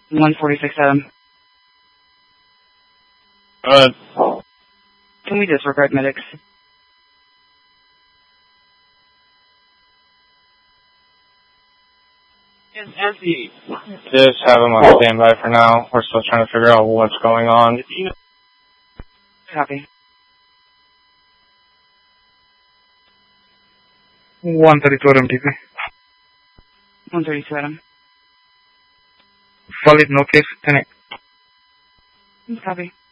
146 Adam. Can we disregard medics? Just have him on standby for now. We're still trying to figure out what's going on. Copy. 132 Adam, ठीक है? 132 Adam. Solid, no case, connect. Copy.